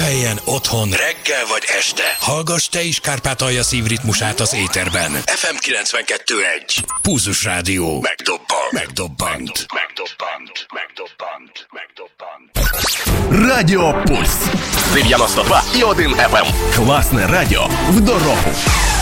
munkahelyen, otthon, reggel vagy este. Hallgass te is Kárpátalja szívritmusát az éterben. FM 92.1. Pulzus Rádió. Megdobbant. Радіо Пульс 92,1 FM. Класне радіо в дорогу.